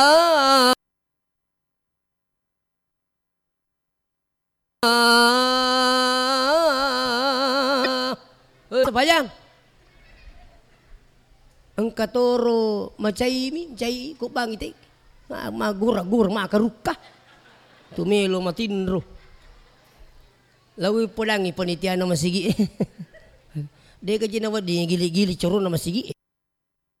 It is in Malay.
Bayang ang katoro macay ko bang itik magura-gur makaruka tumelo matinro lawi pulangi panitiano masigi de ka ginawa di gili-gili choro na masigi